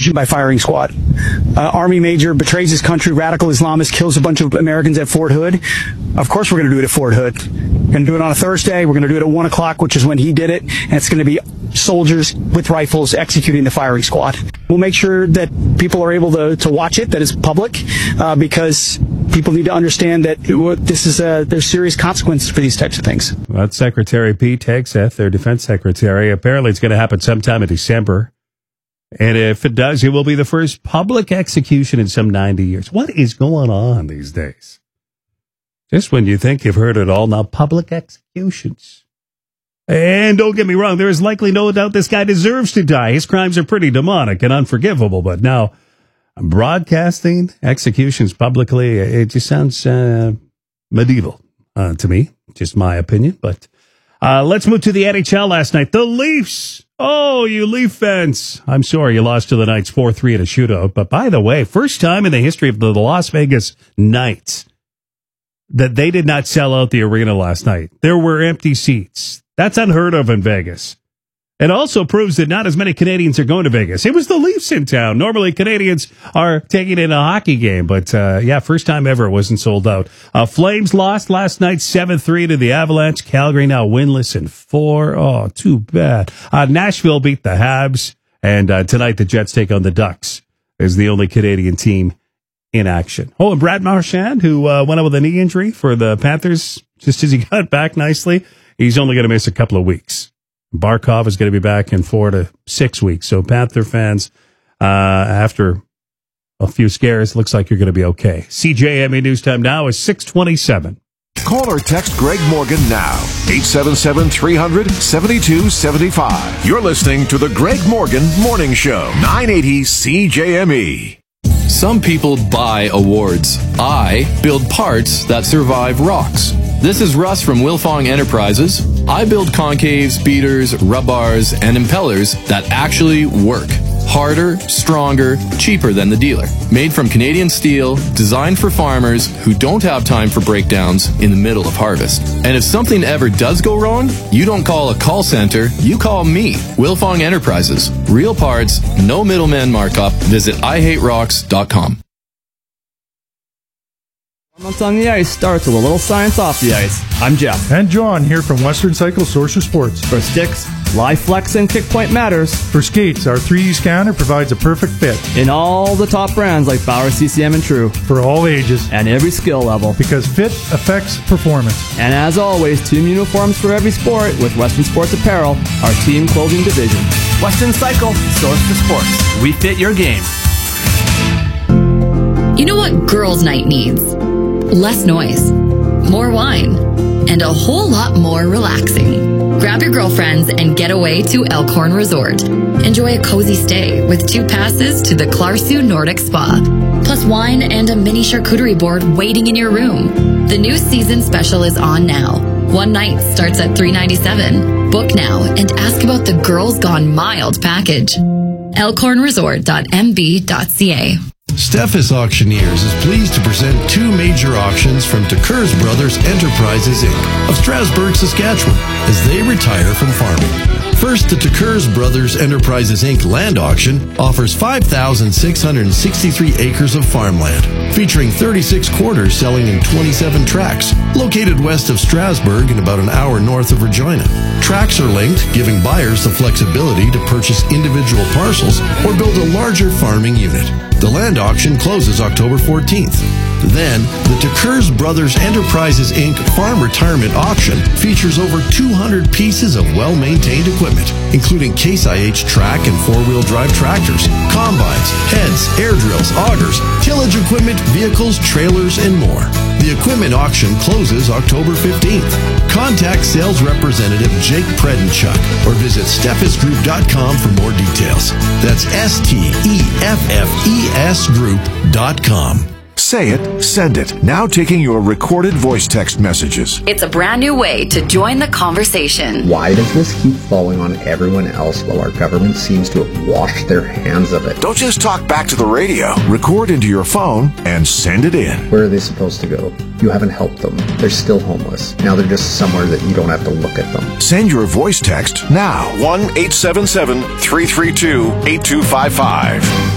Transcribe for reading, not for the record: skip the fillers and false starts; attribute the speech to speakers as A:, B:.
A: execution by firing squad. Army major betrays his country, radical Islamist kills a bunch of Americans at Fort Hood. Of course we're going to do it at Fort Hood. We're going to do it on a Thursday. We're going to do it at 1 o'clock, which is when he did it. And it's going to be soldiers with rifles executing the firing squad. We'll make sure that people are able to watch it, that it's public, because people need to understand that there's serious consequences for these types of things.
B: That's Secretary Pete Hegseth, their defense secretary. Apparently it's going to happen sometime in December. And if it does, it will be the first public execution in some 90 years. What is going on these days? Just when you think you've heard it all, now public executions. And don't get me wrong, there is likely no doubt this guy deserves to die. His crimes are pretty demonic and unforgivable. But now, broadcasting executions publicly, it just sounds medieval to me. Just my opinion. But let's move to the NHL last night. The Leafs. Oh, you Leaf fans. I'm sorry you lost to the Knights 4-3 in a shootout. But by the way, first time in the history of the Las Vegas Knights that they did not sell out the arena last night. There were empty seats. That's unheard of in Vegas. It also proves that not as many Canadians are going to Vegas. It was the Leafs in town. Normally, Canadians are taking in a hockey game, but first time ever it wasn't sold out. Flames lost last night 7-3 to the Avalanche. Calgary now winless in 4. Oh, too bad. Nashville beat the Habs, and tonight the Jets take on the Ducks as the only Canadian team in action. Oh, and Brad Marchand, who went out with a knee injury for the Panthers just as he got back nicely, he's only going to miss a couple of weeks. Barkov is going to be back in 4 to 6 weeks. So Panther fans, after a few scares, looks like you're going to be okay. CJME News Time now is 6:27.
C: Call or text Greg Morgan now. 877-300-7275. You're listening to the Greg Morgan Morning Show. 980 CJME.
D: Some people buy awards. I build parts that survive rocks. This is Russ from Wilfong Enterprises. I build concaves, beaters, rub bars, and impellers that actually work. Harder, stronger, cheaper than the dealer. Made from Canadian steel, designed for farmers who don't have time for breakdowns in the middle of harvest. And if something ever does go wrong, you don't call a call center, you call me, Wilfong Enterprises. Real parts, no middleman markup. Visit IHateRocks.com.
E: Months on the ice starts with a little science off the ice. I'm Jeff.
F: And John here from Western Cycle Sorcerer Sports.
E: For sticks, live flex and kick point matters.
F: For skates, our 3D scanner provides a perfect fit.
E: In all the top brands like Bauer, CCM, and True.
F: For all ages.
E: And every skill level.
F: Because fit affects performance.
E: And as always, team uniforms for every sport with Western Sports Apparel, our team clothing division. Western Cycle, Source for Sports. We fit your game.
G: You know what girls' night needs? Less noise, more wine, and a whole lot more relaxing. Grab your girlfriends and get away to Elkhorn Resort. Enjoy a cozy stay with 2 passes to the Clarsu Nordic Spa, plus wine and a mini charcuterie board waiting in your room. The new season special is on now. One night starts at $397. Book now and ask about the Girls Gone Mild package. elkhornresort.mb.ca.
H: Steffes Auctioneers is pleased to present 2 major auctions from Tekers Brothers Enterprises, Inc. of Strasbourg, Saskatchewan, as they retire from farming. First, the Tekers Brothers Enterprises, Inc. land auction offers 5,663 acres of farmland, featuring 36 quarters selling in 27 tracts, located west of Strasbourg and about an hour north of Regina. Tracts are linked, giving buyers the flexibility to purchase individual parcels or build a larger farming unit. The land auction closes October 14th. Then, the Tekers Brothers Enterprises, Inc. Farm Retirement Auction features over 200 pieces of well-maintained equipment, including Case IH track and 4-wheel drive tractors, combines, heads, air drills, augers, tillage equipment, vehicles, trailers, and more. The equipment auction closes October 15th. Contact sales representative Jake Predenchuk or visit steffesgroup.com for more details. That's STEFFES Group.com.
C: Say it, send it. Now taking your recorded voice text messages.
G: It's a brand new way to join the conversation.
I: Why does this keep falling on everyone else while our government seems to have washed their hands of it?
C: Don't just talk back to the radio. Record into your phone and send it in.
I: Where are they supposed to go? You haven't helped them. They're still homeless. Now they're just somewhere that you don't have to look at them.
C: Send your voice text now. 1-877-332-8255.